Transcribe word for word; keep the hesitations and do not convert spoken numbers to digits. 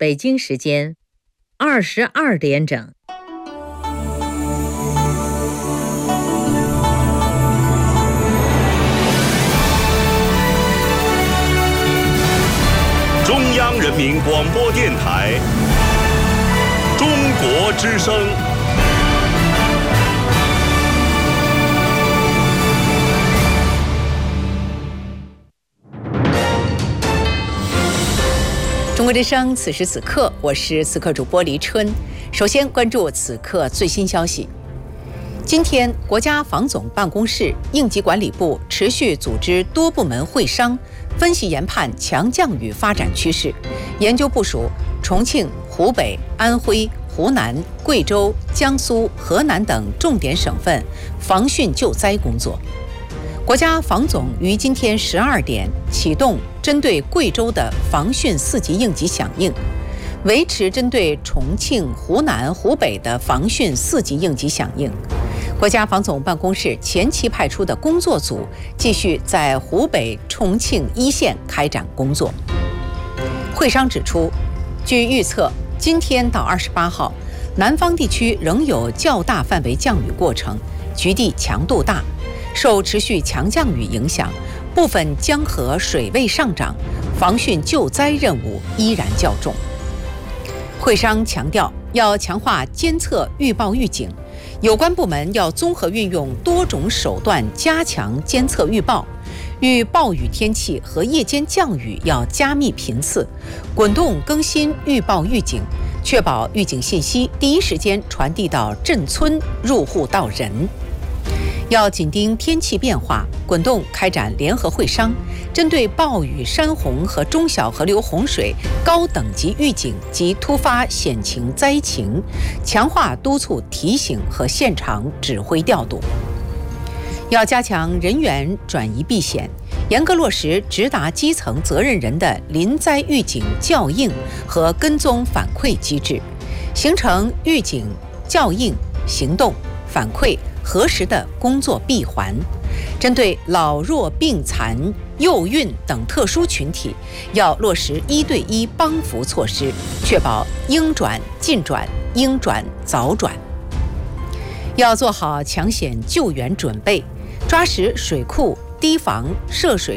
北京时间二十二点整。 中央人民广播电台中国之声。 中国之声，此时此刻，我是此刻主播黎春。首先关注此刻最新消息。今天，国家防总办公室、应急管理部持续组织多部门会商，分析研判强降雨发展趋势，研究部署重庆、湖北、安徽、湖南、贵州、江苏、河南等重点省份防汛救灾工作。国家防总于今天十二点启动针对贵州的防汛四级应急响应，维持针对重庆、湖南、湖北的防汛四级应急响应。国家防总办公室前期派出的工作组继续在湖北、重庆一线开展工作。会商指出，据预测，今天到二十八号，南方地区仍有较大范围降雨过程，局地强度大。受持续强降雨影响，部分江河水位上涨，防汛救灾任务依然较重。会商强调，要强化监测预报预警，有关部门要综合运用多种手段加强监测预报，遇暴雨天气和夜间降雨要加密频次，滚动更新预报预警，确保预警信息第一时间传递到镇村入户到人。要紧盯天气变化，滚动开展联合会商，针对暴雨、山洪和中小河流洪水高等级预警及突发险情灾情，强化督促提醒和现场指挥调度。要加强人员转移避险，严格落实直达基层责任人的临灾预警校应和跟踪反馈机制，形成预警、校应、行动、反馈核实的工作闭环。针对老弱病残、幼孕等特殊群体，要落实一对一帮扶措施，确保应转尽转、应转早转。要做好抢险救援准备，抓实水库、堤防、涉水